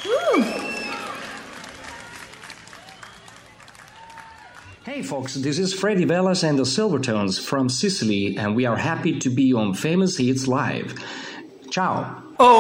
Hey folks, this is Freddy Velas and the Silvertones from Sicily, and we are happy to be on Famous Hits Live. Ciao!